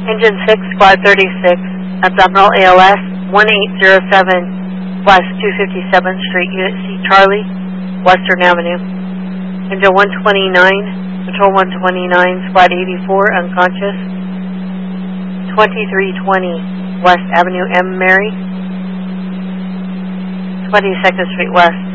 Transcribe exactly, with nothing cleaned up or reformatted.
Engine six, squad thirty-six, Abdominal A L S, one eight zero seven West two fifty-seventh Street, Unit C, Charlie, Western Avenue. Engine one twenty-nine, Patrol one twenty-nine, squad eighty-four, unconscious. twenty-three twenty West Avenue M, Mary. twenty-second Street West.